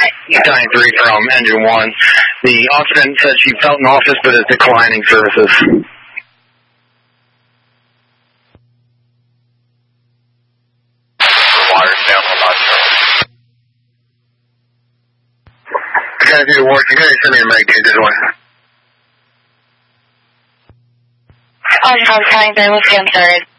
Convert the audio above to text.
Dying 3 from Engine 1. The occupant said she felt in office but is declining services. Wires down on my truck. Guys, you work. You guys send me a mag this one. I'm from Dying 3 with Kim 3rd.